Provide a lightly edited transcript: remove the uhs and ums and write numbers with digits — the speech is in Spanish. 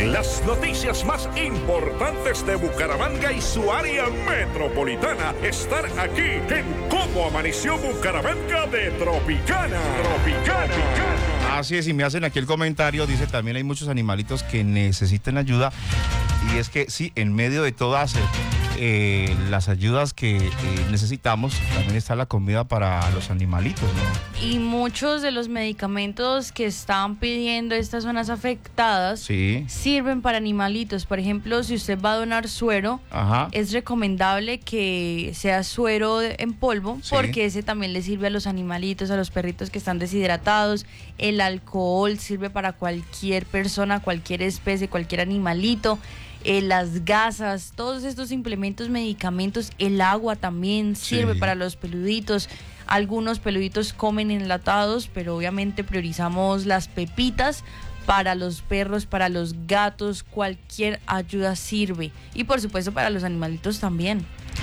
Las noticias más importantes de Bucaramanga y su área metropolitana están aquí en Cómo Amaneció Bucaramanga de Tropicana. Así es, y me hacen aquí el comentario, dice también hay muchos animalitos que necesitan ayuda, y es que sí, en medio de todas las ayudas que necesitamos, también está la comida para los animalitos, ¿no? Y muchos de los medicamentos que están pidiendo estas zonas afectadas sirven para animalitos. Por ejemplo, si usted va a donar suero, es recomendable que sea suero en polvo, porque ese también le sirve a los animalitos, a los perritos que están deshidratados. El alcohol sirve para cualquier persona, cualquier especie, cualquier animalito. Las gasas, todos estos implementos, medicamentos, el agua también sirve para los peluditos. Algunos peluditos comen enlatados, pero obviamente priorizamos las pepitas para los perros, para los gatos, cualquier ayuda sirve. Y por supuesto para los animalitos también.